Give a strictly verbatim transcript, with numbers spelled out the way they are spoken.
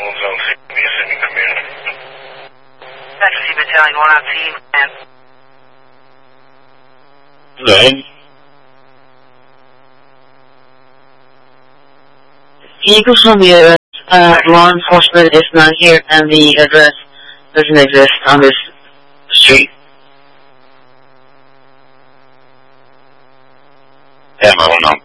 Ecstasy Battalion, one out team, and... Hello. Can you confirm the address? Uh, law enforcement is not here, and the address doesn't exist on this street. Yeah, I don't know.